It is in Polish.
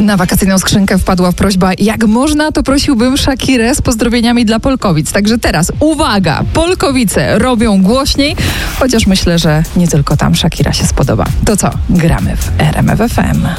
Na wakacyjną skrzynkę wpadła prośba, jak można, to prosiłbym Shakirę z pozdrowieniami dla Polkowic. Także teraz, uwaga, Polkowice robią głośniej, chociaż myślę, że nie tylko tam Shakira się spodoba. To co? Gramy w RMF FM.